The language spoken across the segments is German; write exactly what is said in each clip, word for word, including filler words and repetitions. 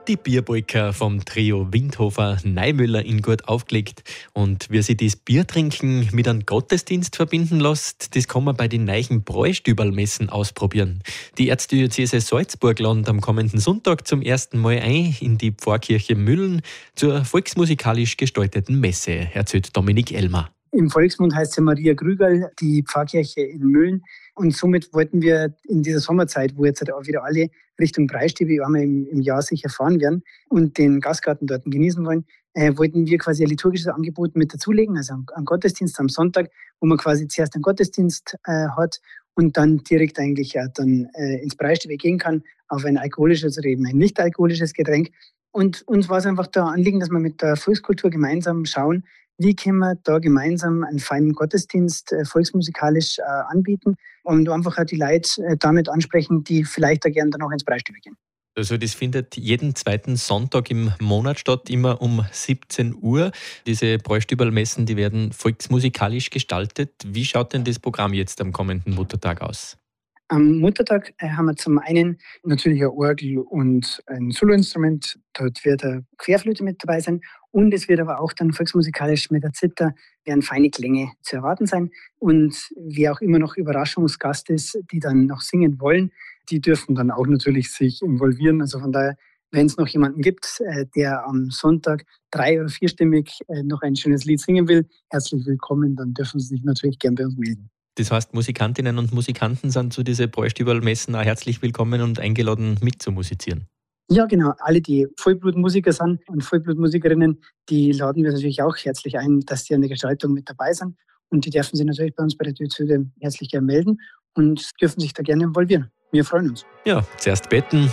Die Bierbolka vom Trio Windhofer Neimüller in Gut aufgelegt. Und wie sich das Biertrinken mit einem Gottesdienst verbinden lässt, das kann man bei den neuen Bräustüberlmessen ausprobieren. Die Erzdiözese Salzburg ladet am kommenden Sonntag zum ersten Mal ein in die Pfarrkirche Müllen zur volksmusikalisch gestalteten Messe, erzählt Dominik Elmer. Im Volksmund heißt sie Maria Grügerl, die Pfarrkirche in Müllen. Und somit wollten wir in dieser Sommerzeit, wo jetzt halt auch wieder alle Richtung Breistäbe einmal im, im Jahr sicher fahren werden und den Gastgarten dort genießen wollen, äh, wollten wir quasi ein liturgisches Angebot mit dazulegen, also einen Gottesdienst am Sonntag, wo man quasi zuerst einen Gottesdienst äh, hat und dann direkt eigentlich ja, dann äh, ins Breistäbe gehen kann auf ein alkoholisches oder eben ein nicht alkoholisches Getränk. Und uns war es einfach da Anliegen, dass wir mit der Volkskultur gemeinsam schauen, wie können wir da gemeinsam einen feinen Gottesdienst äh, volksmusikalisch äh, anbieten und einfach auch die Leute äh, damit ansprechen, die vielleicht da gerne dann auch ins Breistäbe gehen. Also das findet jeden zweiten Sonntag im Monat statt, immer um siebzehn Uhr. Diese Bräustüberlmessen, die werden volksmusikalisch gestaltet. Wie schaut denn das Programm jetzt am kommenden Muttertag aus? Am Muttertag äh, haben wir zum einen natürlich eine Orgel und ein Soloinstrument. Dort wird eine Querflöte mit dabei sein. Und es wird aber auch dann volksmusikalisch mit der Zither werden feine Klänge zu erwarten sein. Und wer auch immer noch Überraschungsgast ist, die dann noch singen wollen, die dürfen dann auch natürlich sich involvieren. Also von daher, wenn es noch jemanden gibt, äh, der am Sonntag drei- oder vierstimmig äh, noch ein schönes Lied singen will, herzlich willkommen, dann dürfen Sie sich natürlich gern bei uns melden. Das heißt, Musikantinnen und Musikanten sind zu diesen Bräustüberlmessen auch herzlich willkommen und eingeladen mitzumusizieren. Ja, genau. Alle, die Vollblutmusiker sind und Vollblutmusikerinnen, die laden wir natürlich auch herzlich ein, dass die an der Gestaltung mit dabei sind. Und die dürfen sich natürlich bei uns bei der Diözese herzlich gerne melden und dürfen sich da gerne involvieren. Wir freuen uns. Ja, zuerst beten,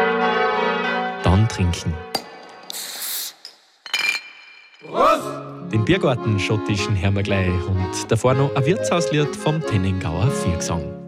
dann trinken. Was? Den Biergarten schottischen hören wir gleich und davor noch ein Wirtshauslied vom Tennengauer Viergesang.